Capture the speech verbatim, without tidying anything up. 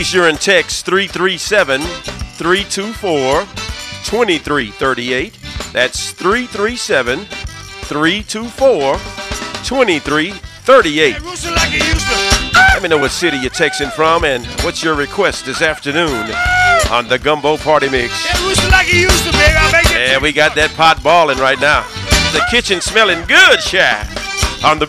sure and text three three seven, three two four, two three three eight. That's three three seven, three two four, two three three eight. Let me know what city you're texting from and what's your request this afternoon on the Gumbo Party Mix. Yeah, we got that pot balling right now. The kitchen smelling good, Shy. On the